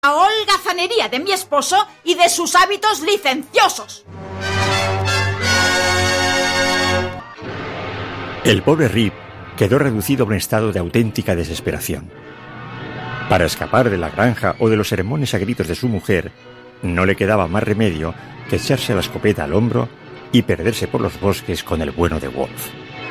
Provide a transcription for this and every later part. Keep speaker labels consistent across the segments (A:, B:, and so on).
A: La holgazanería de mi esposo y de sus hábitos licenciosos.
B: El pobre Rip quedó reducido a un estado de auténtica desesperación. Para escapar de la granja o de los sermones a gritos de su mujer, no le quedaba más remedio que echarse la escopeta al hombro y perderse por los bosques con el bueno de Wolf.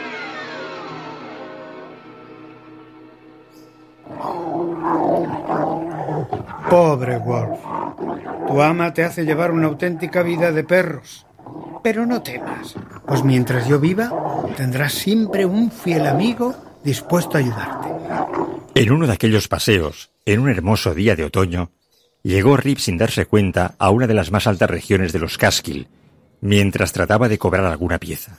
C: Pobre Wolf. Tu ama te hace llevar una auténtica vida de perros. Pero no temas, pues mientras yo viva, tendrás siempre un fiel amigo dispuesto a ayudarte.
B: En uno de aquellos paseos, en un hermoso día de otoño, llegó Rip sin darse cuenta a una de las más altas regiones de los Catskill, mientras trataba de cobrar alguna pieza.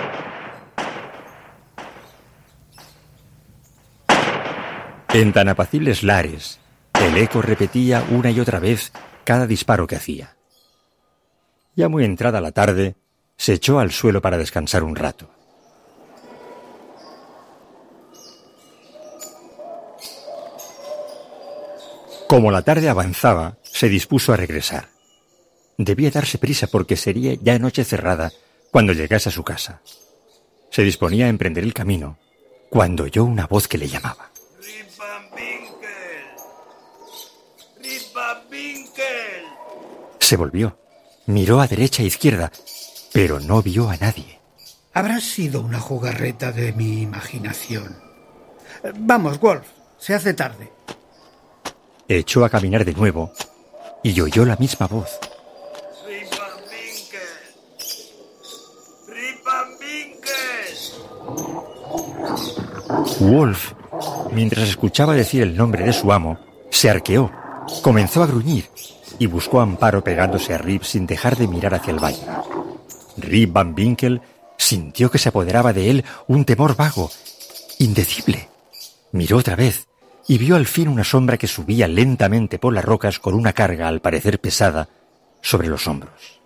B: En tan apacibles lares, el eco repetía una y otra vez cada disparo que hacía. Ya muy entrada la tarde, se echó al suelo para descansar un rato. Como la tarde avanzaba, se dispuso a regresar. Debía darse prisa porque sería ya noche cerrada cuando llegase a su casa. Se disponía a emprender el camino cuando oyó una voz que le llamaba.
D: ¡Rip Van Winkle! ¡Rip Van Winkle!
B: Se volvió, miró a derecha e izquierda, pero no vio a nadie.
C: Habrá sido una jugarreta de mi imaginación. Vamos, Wolf, se hace tarde.
B: Echó a caminar de nuevo y oyó la misma voz.
D: ¡Rip Van Winkle! ¡Rip Van Winkle!
B: Wolf, mientras escuchaba decir el nombre de su amo, se arqueó, comenzó a gruñir y buscó amparo pegándose a Rip sin dejar de mirar hacia el valle. Rip Van Winkle sintió que se apoderaba de él un temor vago, indecible. Miró otra vez y vio al fin una sombra que subía lentamente por las rocas con una carga, al parecer pesada, sobre los hombros.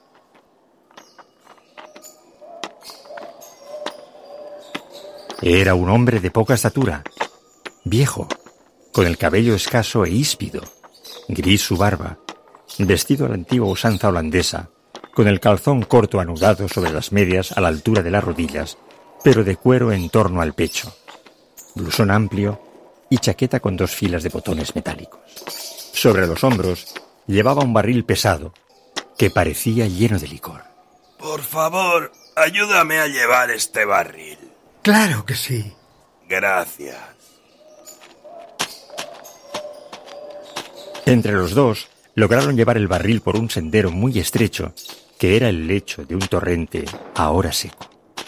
B: Era un hombre de poca estatura, viejo, con el cabello escaso e híspido, gris su barba, vestido a la antigua usanza holandesa, con el calzón corto anudado sobre las medias a la altura de las rodillas, pero de cuero en torno al pecho, blusón amplio y chaqueta con 2 filas de botones metálicos. Sobre los hombros llevaba un barril pesado que parecía lleno de licor.
D: Por favor, ayúdame a llevar este barril.
C: Claro que sí.
D: Gracias.
B: Entre los dos lograron llevar el barril por un sendero muy estrecho que era el lecho de un torrente ahora seco.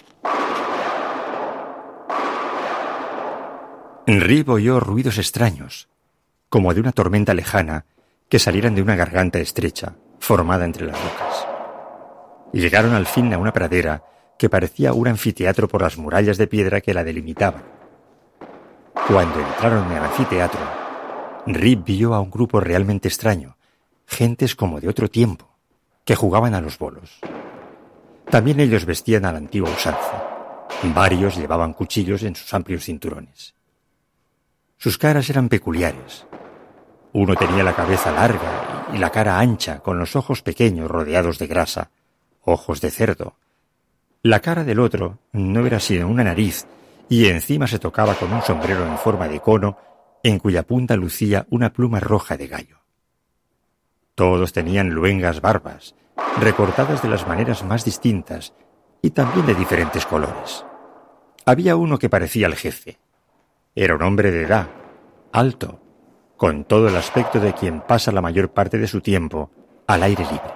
B: Rip oyó ruidos extraños, como de una tormenta lejana que salieran de una garganta estrecha formada entre las rocas. Llegaron al fin a una pradera que parecía un anfiteatro por las murallas de piedra que la delimitaban. Cuando entraron en el anfiteatro, Rip vio a un grupo realmente extraño, gentes como de otro tiempo, que jugaban a los bolos. También ellos vestían a la antigua usanza. Varios llevaban cuchillos en sus amplios cinturones. Sus caras eran peculiares. Uno tenía la cabeza larga y la cara ancha, con los ojos pequeños rodeados de grasa, ojos de cerdo. La cara del otro no era sino una nariz, y encima se tocaba con un sombrero en forma de cono, en cuya punta lucía una pluma roja de gallo. Todos tenían luengas barbas, recortadas de las maneras más distintas, y también de diferentes colores. Había uno que parecía el jefe. Era un hombre de edad, alto, con todo el aspecto de quien pasa la mayor parte de su tiempo al aire libre.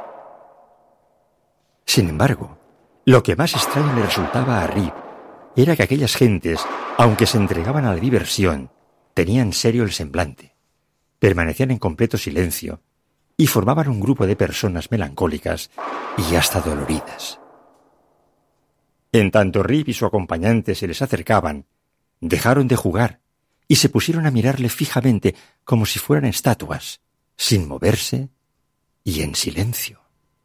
B: Sin embargo, lo que más extraño le resultaba a Rip era que aquellas gentes, aunque se entregaban a la diversión, tenían serio el semblante, permanecían en completo silencio y formaban un grupo de personas melancólicas y hasta doloridas. En tanto Rip y su acompañante se les acercaban, dejaron de jugar y se pusieron a mirarle fijamente como si fueran estatuas, sin moverse y en silencio.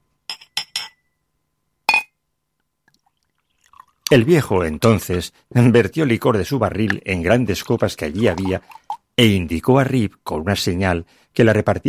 B: El viejo, entonces, vertió licor de su barril en grandes copas que allí había e indicó a Rip con una señal que que la repartía